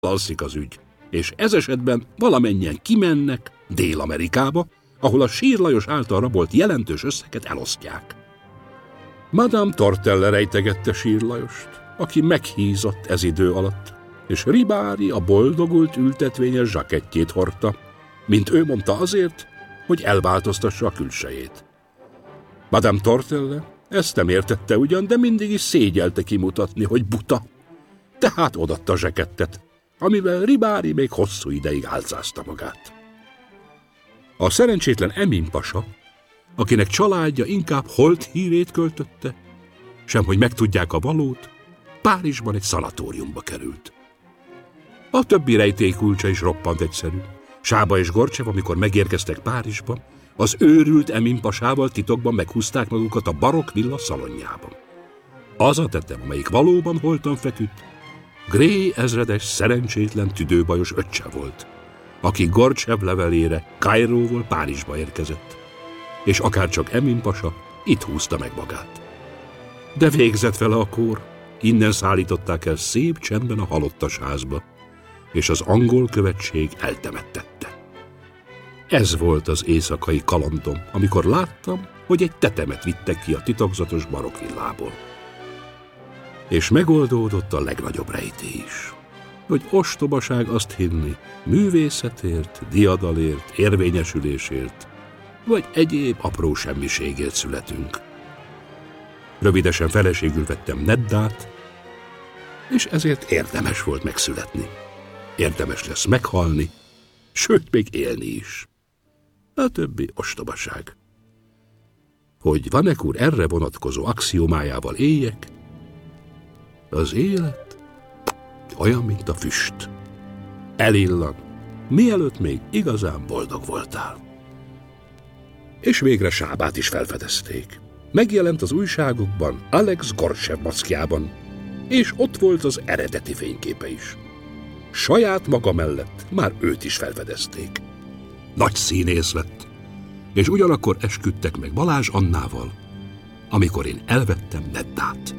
alszik az ügy, és ez esetben valamennyien kimennek Dél-Amerikába, ahol a Sír Lajos által rabolt jelentős összeget elosztják. Madame Tortelle rejtegette Sír Lajost, aki meghízott ez idő alatt, és Ribári a boldogult ültetvényes zsakettjét hordta, mint ő mondta azért, hogy elváltoztassa a külsejét. Madame Tortelle ezt nem értette ugyan, de mindig is szégyelte kimutatni, hogy buta. Tehát odatta a zsakettet, amivel Ribári még hosszú ideig álcázta magát. A szerencsétlen Emin pasa, akinek családja inkább holt hírét költötte, semhogy megtudják a valót, Párizsban egy szanatóriumba került. A többi rejtélykulcsa is roppant egyszerű. Sába és Gorcsev, amikor megérkeztek Párizsba, az őrült Emin pasával titokban meghúzták magukat a barokk villa szalonjában. Az a tetem, amelyik valóban holtan feküdt, Gray ezredes szerencsétlen tüdőbajos öccse volt, aki Gorcsev levelére Kairóból Párizsba érkezett, és akárcsak Emin pasa itt húzta meg magát. De végzett vele a kór, innen szállították el szép csendben a halottas házba, és az angol követség eltemettette. Ez volt az éjszakai kalandom, amikor láttam, hogy egy tetemet vittek ki a titokzatos barokkvillából. És megoldódott a legnagyobb rejtély is, hogy ostobaság azt hinni, művészetért, diadalért, érvényesülésért, vagy egyéb apró semmiségért születünk. Rövidesen feleségül vettem Neddát, és ezért érdemes volt megszületni. Érdemes lesz meghalni, sőt, még élni is. A többi ostobaság. Hogy Vanek úr erre vonatkozó axiomájával éljek, az élet olyan, mint a füst. Elillan, mielőtt még igazán boldog voltál. És végre Sábát is felfedezték. Megjelent az újságokban Alex Gorcsev maszkjában, és ott volt az eredeti fényképe is. Saját maga mellett már őt is felfedezték. Nagy színész lett, és ugyanakkor esküdtek meg Balázs Annával, amikor én elvettem Neddát.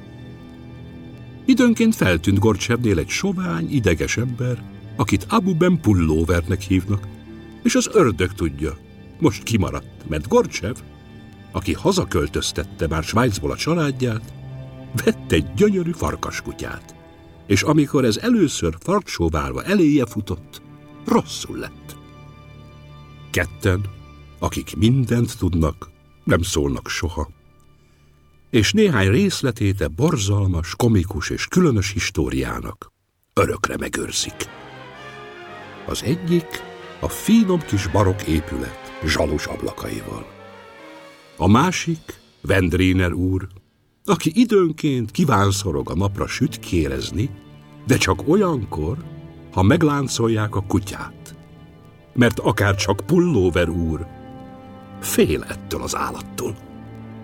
Időnként feltűnt Gorcsevnél egy sovány, ideges ember, akit Abu Ben Pullovernek hívnak, és az ördög tudja, most kimaradt, mert Gorcsev, aki hazaköltöztette már Svájcból a családját, vett egy gyönyörű farkaskutyát, és amikor ez először farksóválva eléje futott, rosszul lett. Ketten, akik mindent tudnak, nem szólnak soha, és néhány részletét borzalmas, komikus és különös históriának örökre megőrzik. Az egyik a finom kis barokk épület zsalus ablakaival. A másik Vendriner úr, aki időnként kívánszorog a napra sütkérezni, de csak olyankor, ha megláncolják a kutyát. Mert akár csak Pullover úr fél ettől az állattól.